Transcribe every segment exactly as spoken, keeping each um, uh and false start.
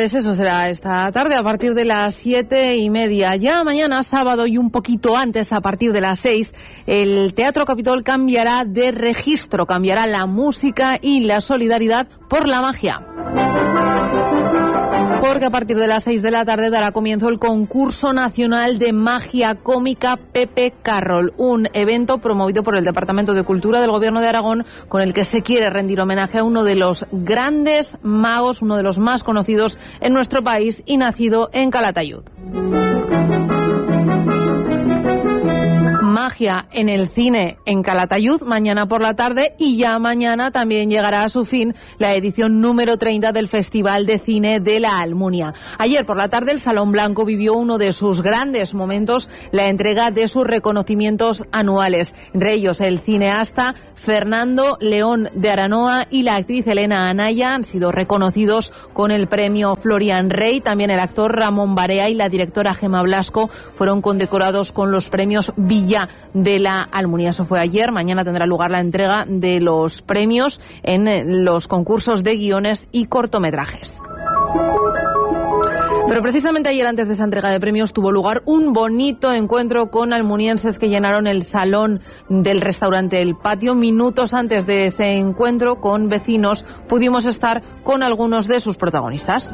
Pues eso será esta tarde a partir de las siete y media. Ya mañana, sábado y un poquito antes, a partir de las seis, el Teatro Capitol cambiará de registro, cambiará la música y la solidaridad por la magia. Porque a partir de las seis de la tarde dará comienzo el concurso nacional de magia cómica Pepe Carroll, un evento promovido por el Departamento de Cultura del Gobierno de Aragón, con el que se quiere rendir homenaje a uno de los grandes magos, uno de los más conocidos en nuestro país y nacido en Calatayud. Magia en el cine en Calatayud mañana por la tarde, y ya mañana también llegará a su fin la edición número treinta del Festival de Cine de la Almunia. Ayer por la tarde el Salón Blanco vivió uno de sus grandes momentos, la entrega de sus reconocimientos anuales, entre ellos el cineasta Fernando León de Aranoa y la actriz Elena Anaya han sido reconocidos con el premio Florian Rey. También el actor Ramón Barea y la directora Gemma Blasco fueron condecorados con los premios Villa de la Almunia. Eso fue ayer. Mañana tendrá lugar la entrega de los premios en los concursos de guiones y cortometrajes. Pero precisamente ayer, antes de esa entrega de premios, tuvo lugar un bonito encuentro con almunienses que llenaron el salón del restaurante El Patio. Minutos antes de ese encuentro con vecinos pudimos estar con algunos de sus protagonistas.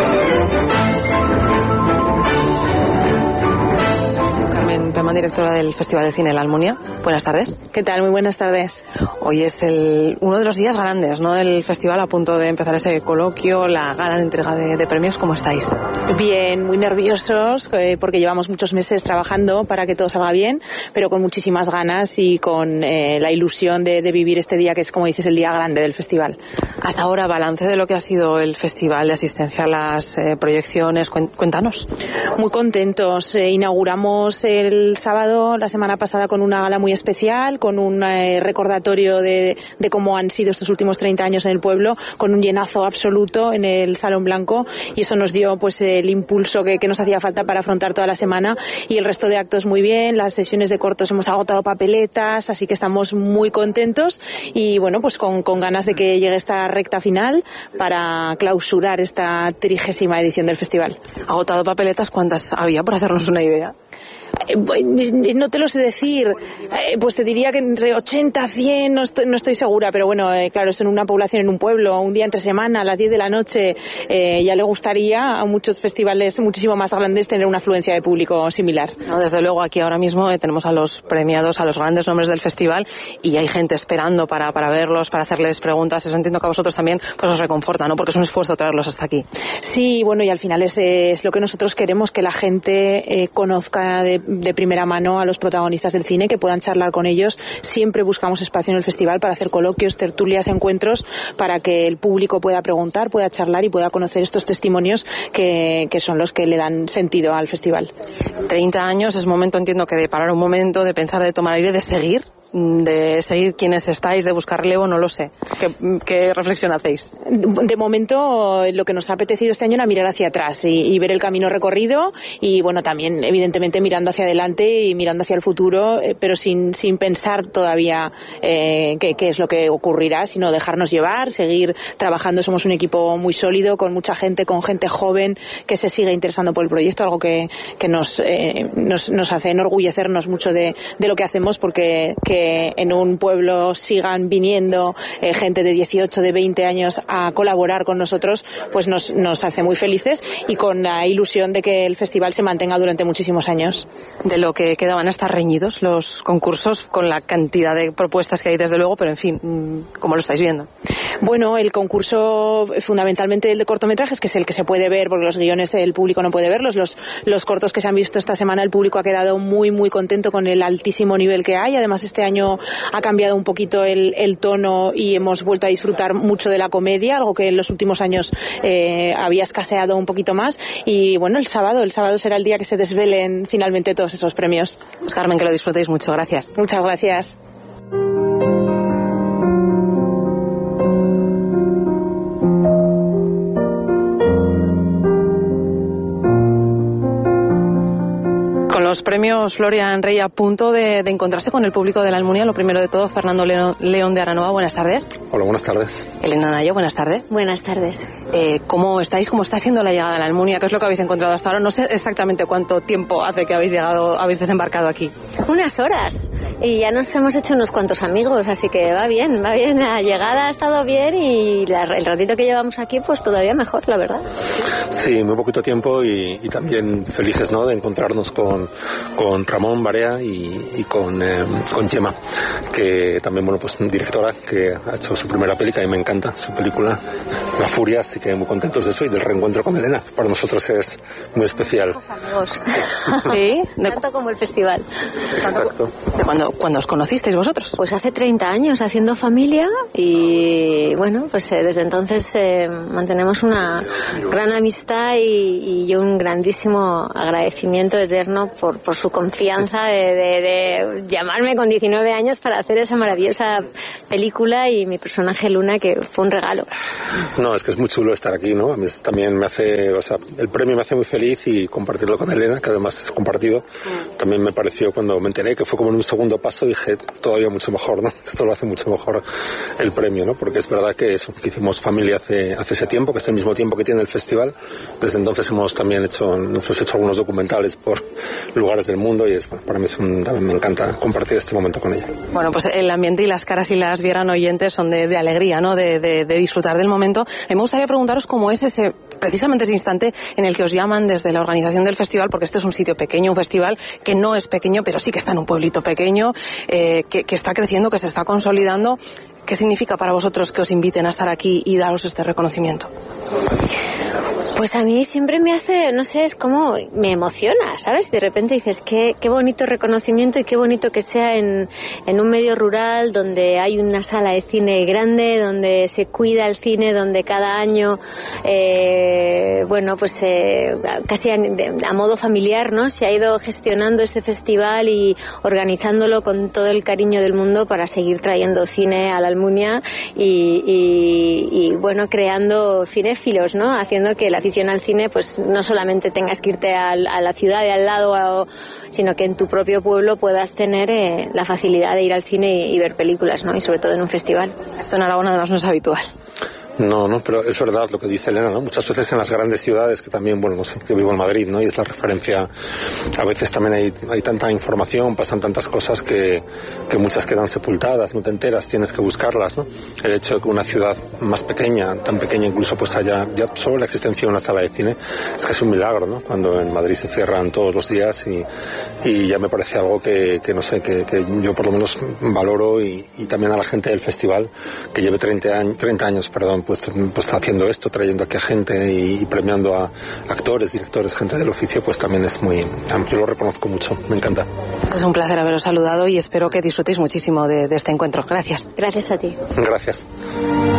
Pema, directora del Festival de Cine La Almunia. Buenas tardes. ¿Qué tal? Muy buenas tardes. Hoy es el, uno de los días grandes, ¿no?, del festival, a punto de empezar ese coloquio, la gala de entrega de, de premios. ¿Cómo estáis? Bien, muy nerviosos, eh, porque llevamos muchos meses trabajando para que todo salga bien, pero con muchísimas ganas y con eh, la ilusión de, de vivir este día, que es, como dices, el día grande del festival. Hasta ahora, balance de lo que ha sido el festival, de asistencia a las eh, proyecciones. Cuéntanos. Muy contentos. Eh, inauguramos el El sábado, la semana pasada, con una gala muy especial, con un eh, recordatorio de, de cómo han sido estos últimos treinta años en el pueblo, con un llenazo absoluto en el Salón Blanco, y eso nos dio pues el impulso que, que nos hacía falta para afrontar toda la semana. Y el resto de actos muy bien, las sesiones de cortos hemos agotado papeletas, así que estamos muy contentos y bueno, pues con, con ganas de que llegue esta recta final para clausurar esta trigésima edición del festival. ¿Agotado papeletas? ¿Cuántas había, por hacernos una idea? No te lo sé decir, pues te diría que entre ochenta, cien, no estoy, no estoy segura, pero bueno, eh, claro, es en una población, en un pueblo, un día entre semana, a las diez de la noche, eh, ya le gustaría a muchos festivales muchísimo más grandes tener una afluencia de público similar. No, desde luego, aquí ahora mismo eh, tenemos a los premiados, a los grandes nombres del festival, y hay gente esperando para, para verlos, para hacerles preguntas. Eso entiendo que a vosotros también pues os reconforta, ¿no?, porque es un esfuerzo traerlos hasta aquí. Sí, bueno, y al final es, es lo que nosotros queremos, que la gente eh, conozca de de primera mano a los protagonistas del cine, que puedan charlar con ellos. Siempre buscamos espacio en el festival para hacer coloquios, tertulias, encuentros, para que el público pueda preguntar, pueda charlar y pueda conocer estos testimonios que, que son los que le dan sentido al festival. treinta años, es momento, entiendo, que de parar un momento, de pensar, de tomar aire, de seguir. de seguir quienes estáis, de buscar relevo, no lo sé. ¿Qué, qué reflexión hacéis? De momento, lo que nos ha apetecido este año era mirar hacia atrás y, y ver el camino recorrido, y bueno, también evidentemente mirando hacia adelante y mirando hacia el futuro, eh, pero sin, sin pensar todavía eh, qué, qué es lo que ocurrirá, sino dejarnos llevar, seguir trabajando. Somos un equipo muy sólido, con mucha gente, con gente joven que se sigue interesando por el proyecto, algo que, que nos, eh, nos, nos hace enorgullecernos mucho de, de lo que hacemos, porque que en un pueblo sigan viniendo eh, gente de dieciocho, de veinte años a colaborar con nosotros, pues nos, nos hace muy felices, y con la ilusión de que el festival se mantenga durante muchísimos años. De lo que quedaban a estar reñidos los concursos, con la cantidad de propuestas que hay, desde luego, pero en fin, ¿cómo lo estáis viendo? Bueno, el concurso fundamentalmente el de cortometrajes, que es el que se puede ver, porque los guiones el público no puede verlos. Los, los cortos que se han visto esta semana, el público ha quedado muy, muy contento con el altísimo nivel que hay. Además, este año ha cambiado un poquito el, el tono y hemos vuelto a disfrutar mucho de la comedia, algo que en los últimos años eh, había escaseado un poquito más. Y bueno, el sábado, el sábado será el día que se desvelen finalmente todos esos premios. Pues Carmen, que lo disfrutéis mucho. Gracias. Muchas gracias. Los premios Florian Rey a punto de, de encontrarse con el público de la Almunia. Lo primero de todo, Fernando León, León de Aranoa, buenas tardes. Hola, buenas tardes. Elena Nayo, buenas tardes. Buenas tardes. Eh, ¿Cómo estáis? ¿Cómo está siendo la llegada a la Almunia? ¿Qué es lo que habéis encontrado hasta ahora? No sé exactamente cuánto tiempo hace que habéis llegado, habéis desembarcado aquí. Unas horas. Y ya nos hemos hecho unos cuantos amigos, así que va bien, va bien. La llegada ha estado bien y la, el ratito que llevamos aquí, pues todavía mejor, la verdad. Sí, muy poquito tiempo y, y también felices, ¿no?, de encontrarnos con, con Ramón Barea y, y con, eh, con Gemma, que también, bueno, pues directora que ha hecho su primera película y me encanta su película La Furia, así que muy contentos de eso y del reencuentro con Elena. Para nosotros es muy especial. Los amigos. Sí, de... tanto como el festival. Exacto. ¿De cuándo, cuándo os conocisteis vosotros? Pues hace treinta años haciendo familia y bueno, pues eh, desde entonces eh, mantenemos una gran amistad y, y yo un grandísimo agradecimiento eterno por, por su confianza de, de, de llamarme con diecinueve años para hacer esa maravillosa película y mi personaje Luna, que fue un regalo. No, es que es muy chulo estar aquí, ¿no? A mí también me hace, o sea, el premio me hace muy feliz y compartirlo con Elena, que además es compartido, también me pareció, cuando me enteré que fue como en un segundo paso, dije, todavía mucho mejor, ¿no? Esto lo hace mucho mejor el premio, ¿no? Porque es verdad que eso, que hicimos familia hace, hace ese tiempo, que es el mismo tiempo que tiene el festival. Desde entonces hemos también hecho, hemos hecho algunos documentales por lugares del mundo y es, bueno, para mí es un, también me encanta compartir este momento con ella. Bueno, pues el ambiente y las caras y las vieran oyentes son de, de alegría, ¿no? De, de, de disfrutar del momento. A mí me gustaría preguntaros cómo es ese, precisamente ese instante en el que os llaman desde la organización del festival, porque este es un sitio pequeño, un festival que no es pequeño, pero sí que está en un pueblito pequeño, eh, que, que está creciendo, que se está consolidando. ¿Qué significa para vosotros que os inviten a estar aquí y daros este reconocimiento? Pues a mí siempre me hace, no sé, es como, me emociona, ¿sabes? De repente dices, qué, qué bonito reconocimiento y qué bonito que sea en, en un medio rural donde hay una sala de cine grande, donde se cuida el cine, donde cada año, eh, bueno, pues eh, casi a, a modo familiar, ¿no? Se ha ido gestionando este festival y organizándolo con todo el cariño del mundo para seguir trayendo cine a la Almunia y, y, y bueno, creando cinéfilos, ¿no? Haciendo que la afición al cine pues no solamente tengas que irte a, a la ciudad de al lado, a, sino que en tu propio pueblo puedas tener eh, la facilidad de ir al cine y, y ver películas, ¿no? Y sobre todo en un festival. Esto en Aragón además no es habitual. No, no, pero es verdad lo que dice Elena, ¿no? Muchas veces en las grandes ciudades, que también, bueno, no sé, yo vivo en Madrid, ¿no? Y es la referencia, a veces también hay, hay tanta información, pasan tantas cosas que, que muchas quedan sepultadas, no te enteras, tienes que buscarlas, ¿no? El hecho de que una ciudad más pequeña, tan pequeña incluso, pues haya ya solo la existencia de una sala de cine, es que es un milagro, ¿no? Cuando en Madrid se cierran todos los días y, y ya me parece algo que, que no sé, que, que yo por lo menos valoro y, y también a la gente del festival, que lleve treinta años, treinta años, perdón, Pues, pues haciendo esto, trayendo aquí a gente y, y premiando a actores, directores, gente del oficio, pues también es muy, yo lo reconozco mucho, me encanta. Es un placer haberos saludado y espero que disfrutéis muchísimo de, de este encuentro. Gracias. Gracias a ti. Gracias.